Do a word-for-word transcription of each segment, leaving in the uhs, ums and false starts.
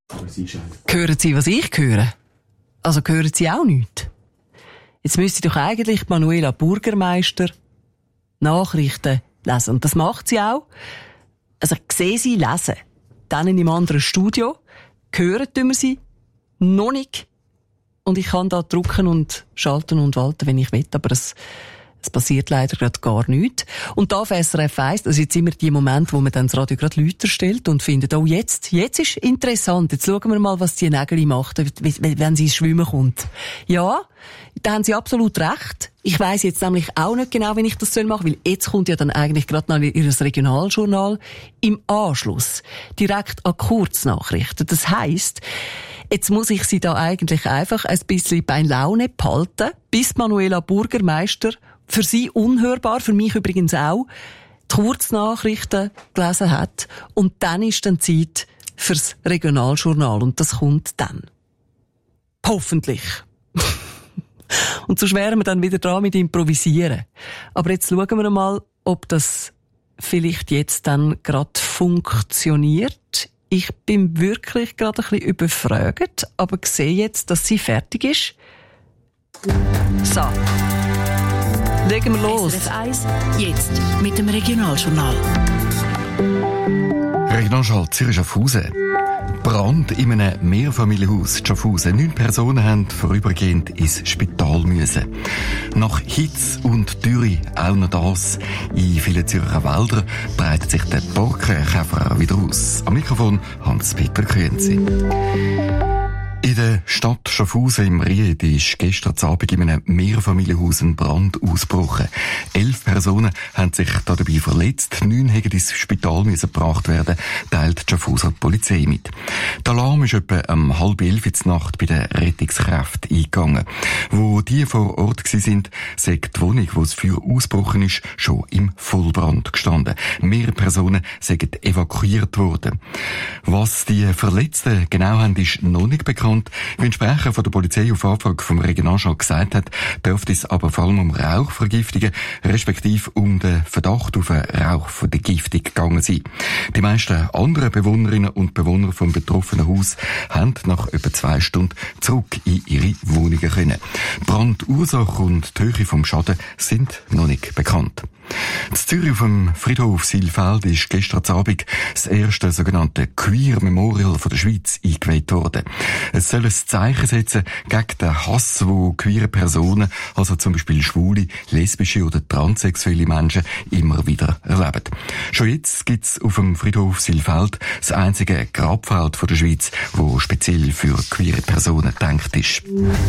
Hören Sie, was ich höre? Also hören Sie auch nichts? Jetzt müsste doch eigentlich Manuela Bürgermeister Nachrichten lesen. Und das macht sie auch. Also ich sehe sie lesen. Dann in einem anderen Studio. Hören tun wir sie noch nicht. Und ich kann da drücken und schalten und walten, wenn ich will. Aber es Es passiert leider gerade gar nichts. Und da auf S R F eins, das ist jetzt immer die Momente, wo man dann das Radio gerade lauter stellt und findet, oh, jetzt, jetzt ist interessant. Jetzt schauen wir mal, was die Nägel macht, wenn sie ins Schwimmen kommt. Ja, da haben Sie absolut recht. Ich weiss jetzt nämlich auch nicht genau, wie ich das machen soll, weil jetzt kommt ja dann eigentlich gerade noch Ihr Regionaljournal im Anschluss. Direkt an Kurznachrichten. Das heisst, jetzt muss ich Sie da eigentlich einfach ein bisschen bei Laune behalten, bis Manuela Bürgermeister, für Sie unhörbar, für mich übrigens auch, die Kurznachrichten gelesen hat. Und dann ist dann Zeit fürs Regionaljournal. Und das kommt dann. Hoffentlich. Und sonst wären wir dann wieder dran mit Improvisieren. Aber jetzt schauen wir mal, ob das vielleicht jetzt dann gerade funktioniert. Ich bin wirklich gerade ein bisschen überfragt, aber sehe jetzt, dass sie fertig ist. So. Legen wir los. S R F eins, jetzt mit dem Regionaljournal. Regionaljournal Zürich Schaffhausen. Brand in einem Mehrfamilienhaus in Schaffhausen. Neun Personen haben vorübergehend ins Spital müssen. Nach Hitze und Dürre auch noch das. In vielen Zürcher Wäldern breitet sich der Borkenkäfer wieder aus. Am Mikrofon Hans-Peter Künzi. In der Stadt Schaffhausen im Ried ist gestern Abend in einem Mehrfamilienhaus ein Brand ausgebrochen. Elf Personen haben sich dabei verletzt. Neun haben ins Spital müssen gebracht werden, teilt die Schaffhauser Polizei mit. Der Alarm ist etwa um halb elf in der Nacht bei den Rettungskräften eingegangen. Wo die vor Ort waren, sagt die Wohnung, wo das Feuer ausgebrochen ist, schon im Vollbrand gestanden. Mehrere Personen sind evakuiert worden. Was die Verletzten genau haben, ist noch nicht bekannt. Wie ein Sprecher von der Polizei auf Anfrage vom Regionaljournal gesagt hat, dürfte es aber vor allem um Rauchvergiftungen, respektive um den Verdacht auf eine Rauchvergiftung gegangen sein. Die meisten anderen Bewohnerinnen und Bewohner vom betroffenen Haus haben nach etwa zwei Stunden zurück in ihre Wohnungen können. Brandursache und die Höhe vom Schaden sind noch nicht bekannt. In Zürich auf dem Friedhof Silfeld ist gestern Abend das erste sogenannte Queer Memorial von der Schweiz eingeweiht worden. Es soll ein Zeichen setzen gegen den Hass, wo queere Personen, also zum Beispiel schwule, lesbische oder transsexuelle Menschen, immer wieder erleben. Schon jetzt gibt es auf dem Friedhof Silfeld das einzige Grabfeld von der Schweiz, wo speziell für queere Personen gedacht ist.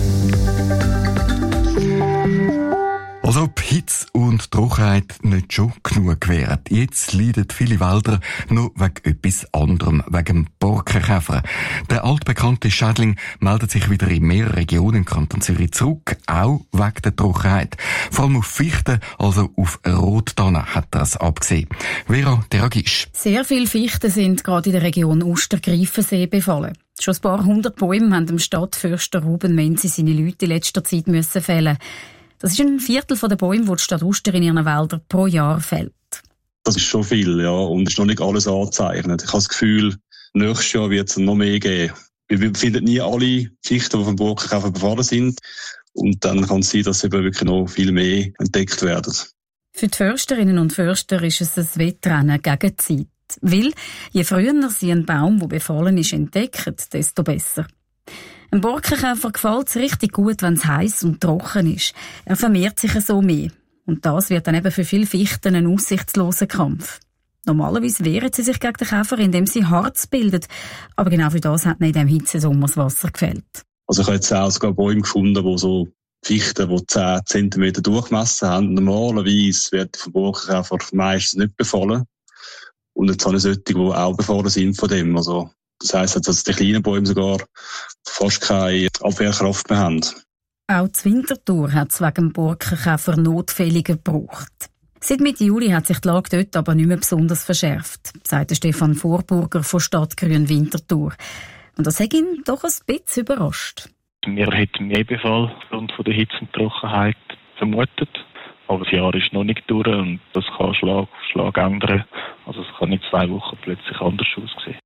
Als ob Hitze und Trockenheit nicht schon genug wären. Jetzt leiden viele Wälder nur wegen etwas anderem, wegen dem Borkenkäfer. Der altbekannte Schädling meldet sich wieder in mehreren Regionen im Kanton Zürich zurück, auch wegen der Trockenheit. Vor allem auf Fichten, also auf Rottannen, hat er es abgesehen. Vera Deragisch. Sehr viele Fichten sind gerade in der Region Uster-Greifensee befallen. Schon ein paar hundert Bäume haben dem Stadtförster Ruben Menzi seine Leute in letzter Zeit müssen fällen. Das ist ein Viertel der Bäume, die die Stadt Uster in ihren Wäldern pro Jahr fällt. Das ist schon viel, ja, und es ist noch nicht alles angezeichnet. Ich habe das Gefühl, nächstes Jahr wird es noch mehr geben. Wir finden nie alle Fichten, die vom Borkenkäfer befallen sind. Und dann kann es sein, dass eben wirklich noch viel mehr entdeckt werden. Für die Försterinnen und Förster ist es ein Wettrennen gegen die Zeit. Weil je früher sie einen Baum, der befallen ist, entdecken, desto besser. Ein Borkenkäfer gefällt es richtig gut, wenn es heiß und trocken ist. Er vermehrt sich so mehr. Und das wird dann eben für viele Fichten ein aussichtsloser Kampf. Normalerweise wehren sie sich gegen den Käfer, indem sie Harz bilden. Aber genau für das hat in diesem Hitzesommer das Wasser gefällt. Also ich habe jetzt auch sogar Bäume gefunden, wo so Fichten, die zehn Zentimeter Durchmesser haben. Normalerweise wird vom Borkenkäfer meistens nicht befallen. Und jetzt habe ich solche, die auch befallen sind von dem. Also das heisst, dass die kleinen Bäume sogar fast keine Abwehrkraft mehr haben. Auch die Winterthur hat es wegen dem Borkenkäfer Notfällige gebraucht. Seit Mitte Juli hat sich die Lage dort aber nicht mehr besonders verschärft, sagt Stefan Vorburger von Stadtgrün Winterthur. Und das hat ihn doch ein bisschen überrascht. Wir hätten mehr Befall aufgrund der Hitze und Trockenheit vermutet. Aber das Jahr ist noch nicht durch und das kann Schlag auf Schlag ändern. Also es kann in zwei Wochen plötzlich anders aussehen.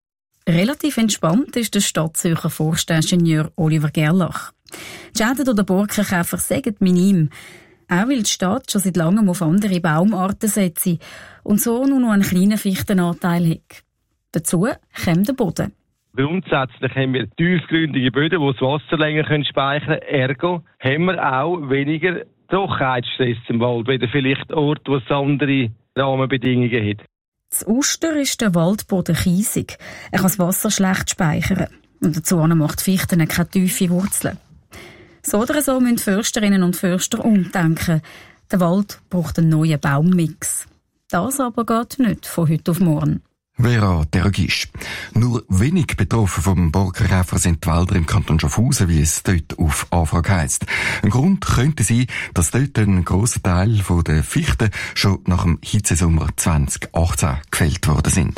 Relativ entspannt ist der Stadtzürcher Forstingenieur Oliver Gerlach. Die Schäden durch den Borkenkäfer sind minim. Auch weil die Stadt schon seit langem auf andere Baumarten setzt und so nur noch einen kleinen Fichtenanteil hat. Dazu kommt der Boden. Grundsätzlich haben wir tiefgründige Böden, die das Wasser länger speichern können. Ergo haben wir auch weniger Trockenheitsstress im Wald, weder vielleicht Orte, wo es andere Rahmenbedingungen hat. Das Uster ist der Waldboden kiesig. Er kann das Wasser schlecht speichern. Und dazu macht die Fichten keine tiefe Wurzeln. So oder so müssen Försterinnen und Förster umdenken. Der Wald braucht einen neuen Baummix. Das aber geht nicht von heute auf morgen. Vera Tergisch. Nur wenig betroffen vom Borkenkäfer sind die Wälder im Kanton Schaffhausen, wie es dort auf Anfrage heisst. Ein Grund könnte sein, dass dort ein grosser Teil der Fichten schon nach dem Hitzesommer zwanzig achtzehn gefällt worden sind.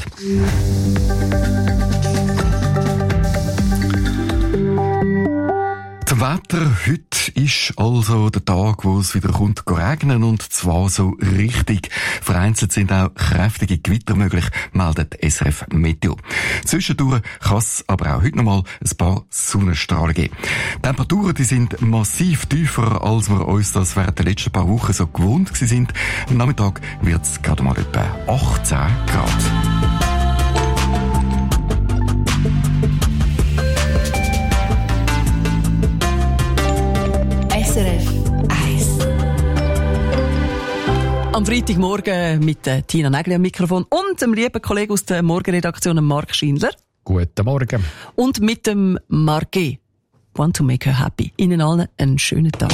Zum Wetter. Heute ist also der Tag, wo es wieder kommt regnen, und zwar so richtig. Vereinzelt sind auch kräftige Gewitter möglich, meldet S R F Meteo. Zwischendurch kann es aber auch heute noch mal ein paar Sonnenstrahlen geben. Die Temperaturen, die sind massiv tiefer, als wir uns das während der letzten paar Wochen so gewohnt sind. Am Nachmittag wird es gerade mal etwa achtzehn Grad. S R F eins. Am Freitagmorgen mit Tina Nägeli am Mikrofon und dem lieben Kollegen aus der Morgenredaktion, Marc Schindler. Guten Morgen. Und mit dem Marquet. Want to make her happy. Ihnen allen einen schönen Tag.